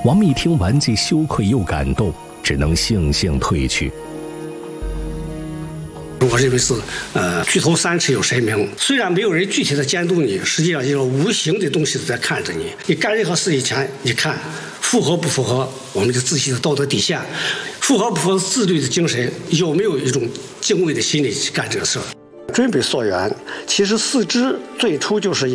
王密听完既羞愧又感动，只能悻悻退去。 我认为是，举头三尺有神明。虽然没有人具体的监督你，实际上就是无形的东西在看着你。你干任何事以前，你看符合不符合我们的自己的道德底线，符合不符合自律的精神，有没有一种敬畏的心理去干这个事儿。准备溯源，其实四肢最初就是